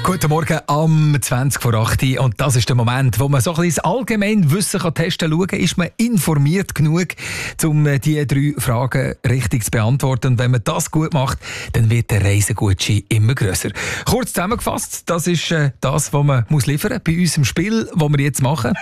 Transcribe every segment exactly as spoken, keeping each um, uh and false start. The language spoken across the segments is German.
Guten Morgen am zwanzig vor acht und das ist der Moment, wo man so ein bisschen das Allgemeinwissen kann testen kann. Ist man informiert genug, um diese drei Fragen richtig zu beantworten? Und wenn man das gut macht, dann wird der Reisegutschein immer grösser. Kurz zusammengefasst, das ist äh, das, was man muss liefern muss bei unserem Spiel, das wir jetzt machen.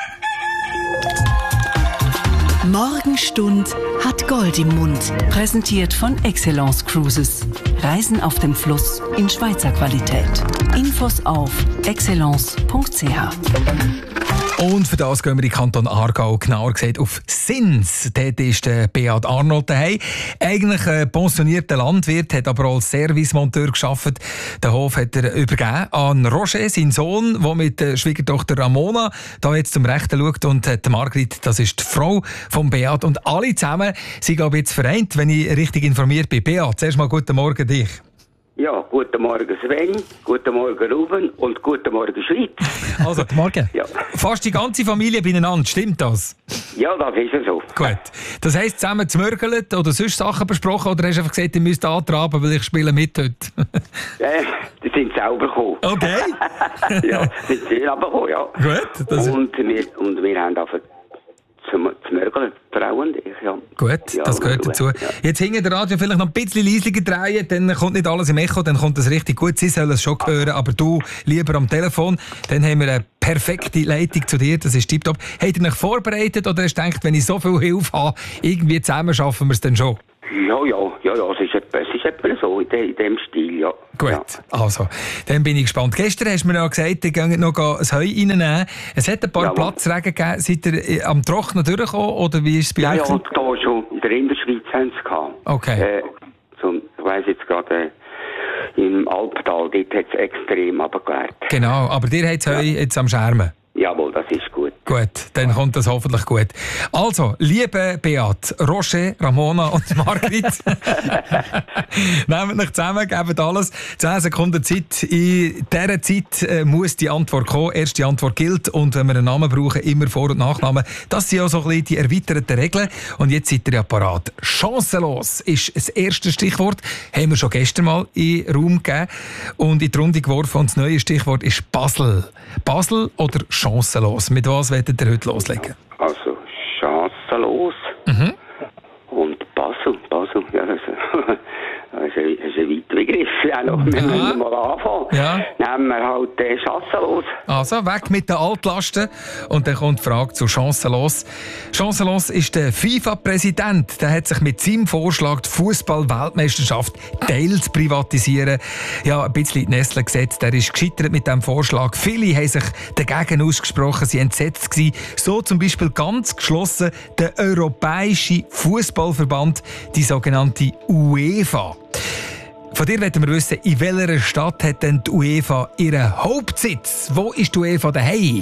Morgenstund hat Gold im Mund. Präsentiert von Excellence Cruises. Reisen auf dem Fluss in Schweizer Qualität. Infos auf excellence punkt c h. Und für das gehen wir in den Kanton Aargau, genauer gesagt auf Sins. Dort ist der Beat Arnold daheim. Eigentlich ein pensionierter Landwirt, hat aber als Servicemonteur gearbeitet. Den Hof hat er übergeben an Roger, seinen Sohn, der mit der Schwiegertochter Ramona da jetzt zum Rechten schaut. Und die Margrit, das ist die Frau von Beat. Und alle zusammen sind, glaube ich, jetzt vereint, wenn ich richtig informiert bin. Beat, zuerst mal guten Morgen dich. Ja, guten Morgen Sven, guten Morgen Ruben und guten Morgen Schweiz. Also, guten Morgen. Ja. Fast die ganze Familie beieinander, stimmt das? Ja, das ist ja so. Gut. Das heisst, zusammen zmörgelt oder sonst Sachen besprochen oder hast du einfach gesagt, ihr müsst antraben, weil ich spiele mit heute? äh, die sind selber gekommen. Okay. Ja, sind sie selber gekommen, ja. Gut. Das und, wir, und wir haben einfach zum Zmörgeln, Frau und ich, ja. Gut, ja, das gehört dazu. Ja. Jetzt hinter der Radio vielleicht noch ein bisschen leisiger drehen, dann kommt nicht alles im Echo, dann kommt es richtig gut. Sie sollen es schon hören, aber du lieber am Telefon. Dann haben wir eine perfekte Leitung zu dir, das ist tipptopp. Habt ihr euch vorbereitet oder hast du gedacht, wenn ich so viel Hilfe habe, irgendwie zusammen schaffen wir es dann schon? Ja, ja, ja, ja, es ist etwa, es ist etwa so in, de, in dem Stil, ja. Gut, ja. Also, dann bin ich gespannt. Gestern hast du mir noch gesagt, ihr geht noch ein Heu reinnehmen. Es hat ein paar ja, Platzregen gegeben. Seid ihr am Trocknen durchgekommen oder wie ist es bei ja, euch? Ja, ja, schon. In der Innerschweiz haben sie gehabt. Okay. Äh, so, ich weiss jetzt gerade, äh, im Alptal, dort hat es extrem runtergelegt. Genau, aber dir hat es Heu ja. jetzt am Schermen. Jawohl, das ist gut. Gut, dann kommt das hoffentlich gut. Also, liebe Beat, Roger, Ramona und Margrit, nehmt euch zusammen, gebt alles. zehn Sekunden Zeit. In dieser Zeit äh, muss die Antwort kommen. Erste Antwort gilt. Und wenn wir einen Namen brauchen, immer Vor- und Nachnamen. Das sind ja so ein bisschen die erweiterten Regeln. Und jetzt seid ihr ja parat. Chancenlos ist das erste Stichwort. Haben wir schon gestern mal in den Raum gegeben und in die Runde geworfen. Und das neue Stichwort ist Basel. Basel oder chancenlos? Mit was werdet ihr heute loslegen? Also, chancenlos. Mhm. Und Basel. Basel, ja, das ist ein, das ist ein weiter Begriff. Ja, noch, wir müssen mal anfangen. Ja. Nehmen wir halt äh, chancenlos. Also, weg mit den Altlasten. Und dann kommt die Frage zu chancenlos. Chancenlos ist der FIFA-Präsident. Der hat sich mit seinem Vorschlag, die Fußball-Weltmeisterschaft teils zu privatisieren, ja, ein bisschen in die Nesseln gesetzt. Er ist gescheitert mit diesem Vorschlag. Viele haben sich dagegen ausgesprochen, sie waren entsetzt gewesen. So zum Beispiel ganz geschlossen der Europäische Fußballverband, die sogenannte UEFA. Von dir wollen wir wissen, in welcher Stadt hat denn die UEFA ihren Hauptsitz? Wo ist die UEFA daheim?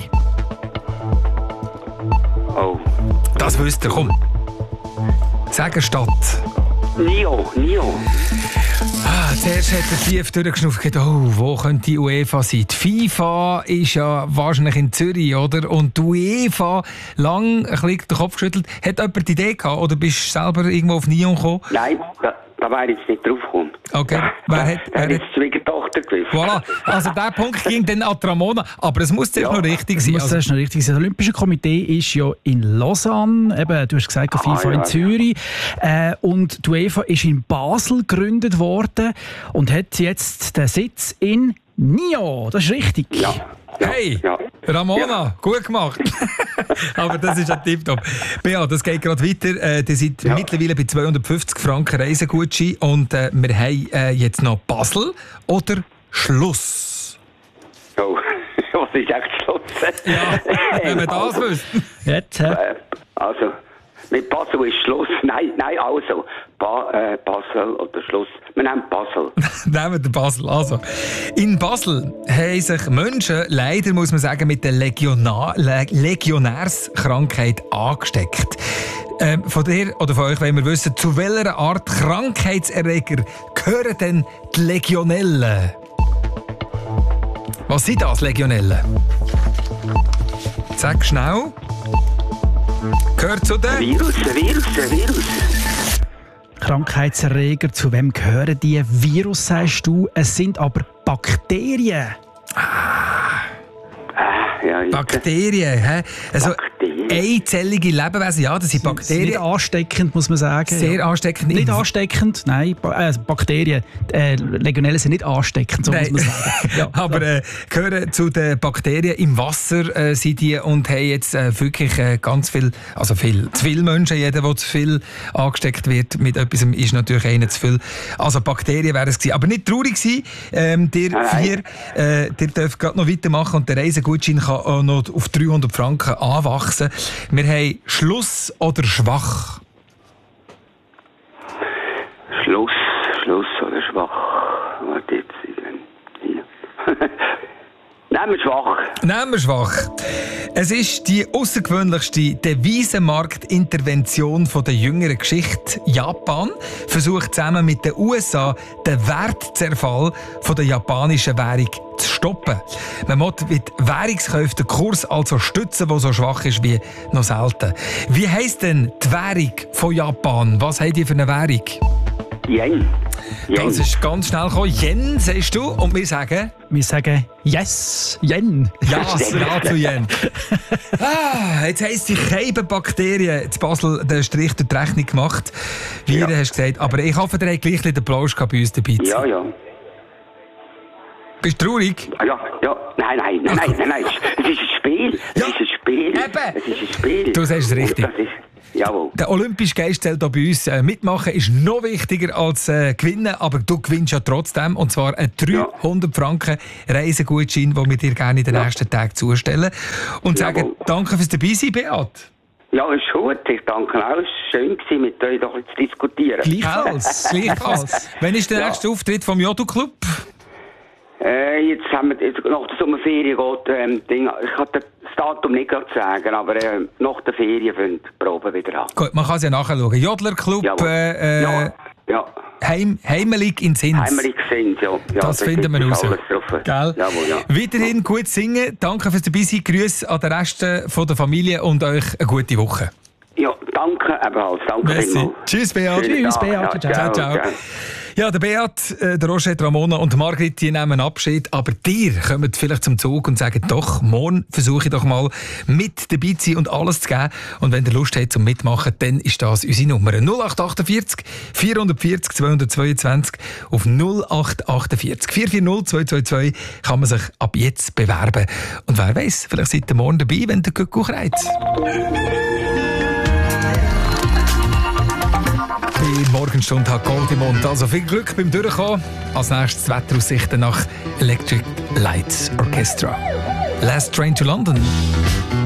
Oh. Das wisst ihr, komm. Sag eine Stadt. Nio, Nio. Ah, zuerst hat der Tief durchgeschnauft und gedacht, oh, wo könnte die UEFA sein? Die FIFA ist ja wahrscheinlich in Zürich, oder? Und die UEFA, lang ein bisschen den Kopf geschüttelt. Hat jemand die Idee gehabt, oder bist du selber irgendwo auf Nyon gekommen? Nein, da, da wäre ich jetzt nicht drauf gekommen. Okay. Wer hat, wer wer hat die Schwiegertochter gewusst? Voilà. Also der Punkt ging dann an die Ramona. Aber es muss zuerst ja. noch richtig sein. Es muss zuerst noch richtig sein. Das Olympische Komitee ist ja in Lausanne. Eben, du hast gesagt, die FIFA ah, ja, in Zürich. Äh, und die UEFA ist in Basel gegründet worden und hat jetzt den Sitz in Nyon. Das ist richtig. Ja. Ja, hey, ja. Ramona, ja. gut gemacht. Aber das ist ein Tipptopp. Bea, das geht gerade weiter. Äh, ihr seid ja. mittlerweile bei zweihundertfünfzig Franken Reisegutschein und äh, wir haben äh, jetzt noch Basel oder Schluss. Oh, was ist echt Schluss? Ja, wenn wir das wüssten. Jetzt, äh. Also, mit Basel ist Schluss. Nein, nein, also. Ba, äh, Basel oder Schluss. Wir nehmen Basel. Nehmen wir Basel. Also, in Basel haben sich Menschen, leider muss man sagen, mit der Legionar- Le- Legionärskrankheit angesteckt. Ähm, von dir oder von euch wollen wir wissen, zu welcher Art Krankheitserreger gehören denn die Legionellen? Was sind das, Legionellen? Sag schnell. Gehört zu den... Virus, Virus, Virus. Krankheitserreger, zu wem gehören die? Virus, sagst du. Es sind aber Bakterien. Ah, ja, jetzt. Bakterien, hä? Also, Bakterien. einzellige Lebewesen, ja, das sind Nicht Bakterien. ansteckend, muss man sagen. Sehr ja. ansteckend. Nicht ansteckend, nein, ba äh, Bakterien, äh, Legionellen sind nicht ansteckend, so Nein. muss man sagen. Ja, Aber äh, gehören zu den Bakterien im Wasser äh, sind die und haben jetzt äh, wirklich äh, ganz viel, also viel, zu viele Menschen, jeder, der zu viel angesteckt wird mit etwas, ist natürlich einer zu viel. Also Bakterien wären es gewesen. Aber nicht traurig sein, ähm, der Nein. vier, äh, der darf gerade noch weitermachen und der Reisegutschein kann auch noch auf dreihundert Franken anwachsen. Wir haben Schluss oder schwach? Schluss, Schluss oder schwach? Warte jetzt. Hier. Nehmen wir schwach. Nehmen wir schwach. Es ist die außergewöhnlichste Devisenmarktintervention der jüngeren Geschichte. Japan versucht zusammen mit den U S A den Wertzerfall von der japanischen Währung zu stoppen. Man muss mit Währungskäufen den Kurs also stützen, der so schwach ist wie noch selten. Wie heisst denn die Währung von Japan? Was haben die für eine Währung? Yen. Yen. Das ist ganz schnell gekommen. Yen, sagst du? Und wir sagen... Wir sagen Yes, Yen. Ja, ja zu Yen. Ah, jetzt heisst die Keibenbakterien in Basel den Strich durch die Rechnung gemacht. Wie Ja. du hast gesagt. Aber ich hoffe, der hat gleich den Applaus bei uns dabei. Ja, ja. Bist du traurig? Ah, ja, ja. Nein, nein, nein, nein, nein, nein. Es ist ein Spiel. Es Ja. ist ein Spiel. Eben. Es ist ein Spiel. Du sagst es richtig. Das ist, jawohl. Der olympische Geist zählt hier bei uns. Äh, mitmachen ist noch wichtiger als äh, gewinnen, aber du gewinnst ja trotzdem. Und zwar einen dreihundert Franken Reisegutschein, den wir dir gerne in den Ja. nächsten Tagen zustellen. Und Jawohl. sagen danke fürs Dabeisein, Beat. Ja, ist gut. Ich danke auch. Es war schön, gewesen, mit euch doch zu diskutieren. Gleichfalls. Gleichfalls. Wann ist der Ja. nächste Auftritt vom Jodu-Club? Äh, jetzt haben wir, jetzt, nach der Sommerferien geht, ähm, Ding, ich kann das Datum nicht gerade sagen, aber äh, nach der Ferien fängt die Probe wieder an. Gut, man kann es ja nachschauen. Jodler-Club, Jawohl. äh, äh, Ja, ja. Heim, Heimelig in Sins. Heimlich sind, ja. ja Das finden wir ist raus. alles drauf. Gell? Jawohl, ja. Weiterhin gut singen. Danke fürs Dabeisein. Grüße an den Rest von der Familie und euch eine gute Woche. Ja, danke ebenfalls. Danke Merci. vielmals. Tschüss, Beat. Schönen Tschüss, Tag. Beat. Ja, Ciao, ciao. Ciao. Ja, der Beat, äh, der Roger, Ramona und Margrit, die nehmen Abschied. Aber dir kommt vielleicht zum Zug und sagen, doch, morgen versuche ich doch mal mit dabei zu sein und alles zu geben. Und wenn ihr Lust habt zum Mitmachen, dann ist das unsere Nummer. null acht achtundvierzig, vierhundertvierzig, zweihundertzweiundzwanzig auf null acht achtundvierzig, vier vier null, zwei zwei zwei kann man sich ab jetzt bewerben. Und wer weiß, vielleicht seid ihr morgen dabei, wenn der Kuckuck reizt. Die Morgenstunde hat Gold im Mund. Also viel Glück beim Durchkommen. Als nächstes Wetteraussichten nach Electric Lights Orchestra. Last Train to London.